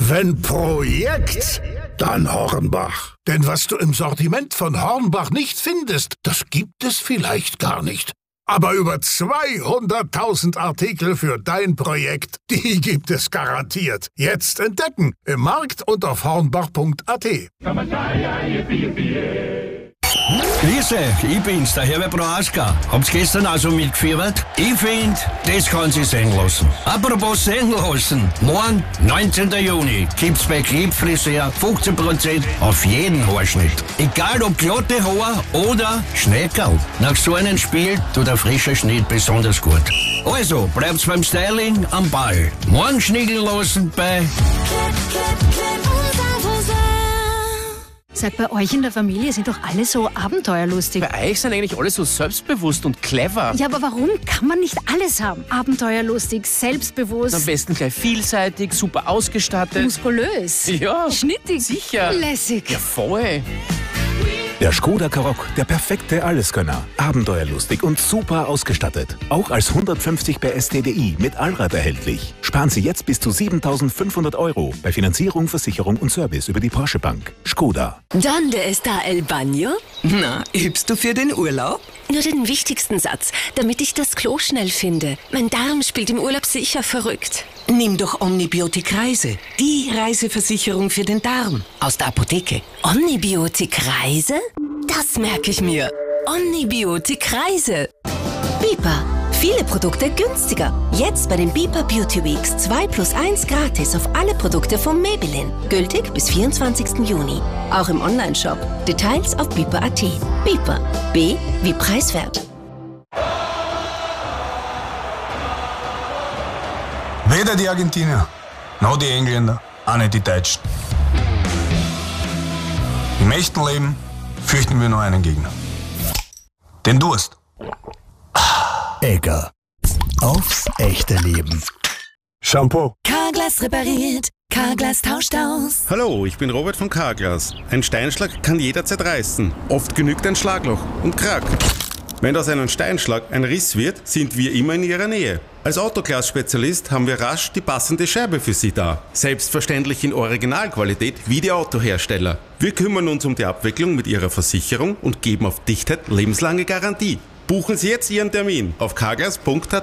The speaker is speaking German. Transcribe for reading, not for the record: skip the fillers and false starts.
Wenn Projekt, dann Hornbach. Denn was du im Sortiment von Hornbach nicht findest, das gibt es vielleicht gar nicht. Aber über 200.000 Artikel für dein Projekt, die gibt es garantiert. Jetzt entdecken im Markt und auf hornbach.at. Grüße, ich bin's, der Herbert Prohaska. Habt's gestern also mitgefiebert? Ich find, das kann sich sehen lassen. Apropos sehen lassen. Morgen, 19. Juni, gibt's bei Klebfriseur 15% auf jeden Haarschnitt. Egal ob glatte Haare oder Schneckerl. Nach so einem Spiel tut der frische Schnitt besonders gut. Also, bleibt's beim Styling am Ball. Morgen schnickeln lassen bei... Sag, bei euch in der Familie sind doch alle so abenteuerlustig. Bei euch sind eigentlich alle so selbstbewusst und clever. Ja, aber warum kann man nicht alles haben? Abenteuerlustig, selbstbewusst. Am besten gleich vielseitig, super ausgestattet. Muskulös. Ja. Schnittig. Sicher. Lässig. Ja, voll. Der Škoda Karoq, der perfekte Alleskönner. Abenteuerlustig und super ausgestattet. Auch als 150 PS TDI mit Allrad erhältlich. Sparen Sie jetzt bis zu 7.500 € bei Finanzierung, Versicherung und Service über die Porsche Bank. Škoda. ¿Dónde está el baño? Na, übst du für den Urlaub? Nur den wichtigsten Satz, damit ich das Klo schnell finde. Mein Darm spielt im Urlaub sicher verrückt. Nimm doch Omnibiotik Reise. Die Reiseversicherung für den Darm. Aus der Apotheke. Omnibiotik Reise? Das merke ich mir. Omnibiotik Reise. Bipa. Viele Produkte günstiger. Jetzt bei den Bipa Beauty Weeks 2+1 gratis auf alle Produkte von Maybelline. Gültig bis 24. Juni. Auch im Onlineshop. Details auf bipa.at. Bipa. B wie preiswert. Weder die Argentinier, noch die Engländer, auch nicht die Deutschen. Im echten Leben fürchten wir nur einen Gegner. Den Durst. Egger. Aufs echte Leben. Shampoo. Carglass repariert. Carglass tauscht aus. Hallo, ich bin Robert von Carglass. Ein Steinschlag kann jederzeit reißen. Oft genügt ein Schlagloch und Krack. Wenn aus einem Steinschlag ein Riss wird, sind wir immer in Ihrer Nähe. Als Autoglas-Spezialist haben wir rasch die passende Scheibe für Sie da. Selbstverständlich in Originalqualität wie die Autohersteller. Wir kümmern uns um die Abwicklung mit Ihrer Versicherung und geben auf Dichtheit lebenslange Garantie. Buchen Sie jetzt Ihren Termin auf carglass.at.